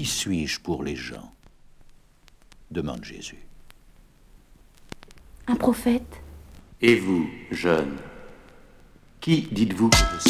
suis-je pour les gens? Demande Jésus. Un prophète. Et vous, jeune, qui dites-vous que je suis?